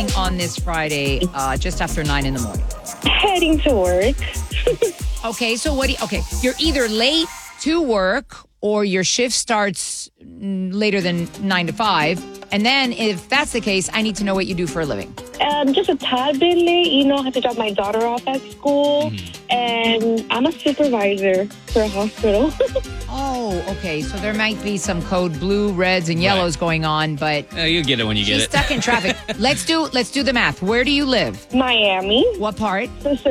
on this Friday, just after 9 in the morning? Heading to work. Okay, so you're either late to work or your shift starts later than 9 to 5. And then if that's the case, I need to know what you do for a living. Just a tad bit late. I have to drop my daughter off at school. And I'm a supervisor for a hospital. Oh, okay. So there might be some code blue, reds, and yellows going on, but You get it when you get she's it. stuck in traffic. Let's do the math. Where do you live? Miami. What part?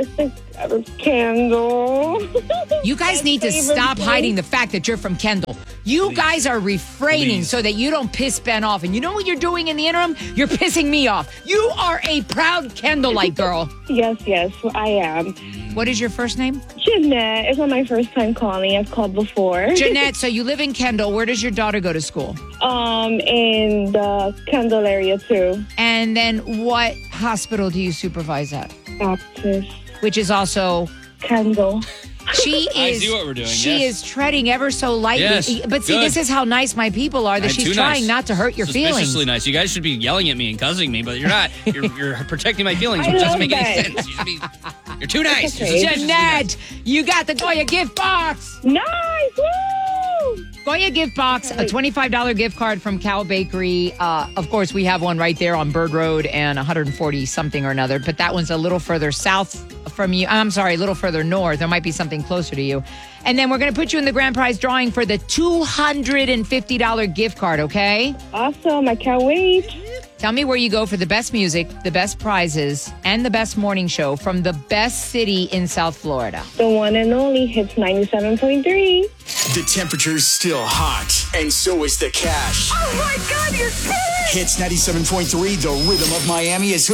Kendall. You guys need to stop hiding the fact that you're from Kendall. You guys are refraining so that you don't piss Ben off. And you know what you're doing in the interim? You're pissing me off. You are a proud Kendallite girl. Yes, I am. What is your first name? Jeanette. It's not my first time calling. I've called before. Jeanette, so you live in Kendall. Where does your daughter go to school? In the Kendall area too. And then what hospital do you supervise at? Baptist. Which is also Kendall. She is. I see what we're doing, She yes. is treading ever so lightly. Yes, But see, good. this is how nice my people are. That I'm she's too trying nice. not to hurt your feelings. Suspiciously nice. You guys should be yelling at me and cussing me, but you're not. You're protecting my feelings, I which doesn't love make any that. sense. You're too nice. okay. You're suspiciously Jeanette, you got the Goya gift box. Nice! Woo! Goya gift box, a $25 gift card from Cow Bakery. Of course, we have one right there on Bird Road and 140 something or another, but that one's a little further south from you. I'm sorry, a little further north. There might be something closer to you. And then we're going to put you in the grand prize drawing for the $250 gift card, okay? Awesome. I can't wait. Tell me where you go for the best music, the best prizes, and the best morning show from the best city in South Florida. The one and only Hits 97.3. The temperature's still hot, and so is the cash. Oh my God, you're kidding! Hits 97.3, the rhythm of Miami is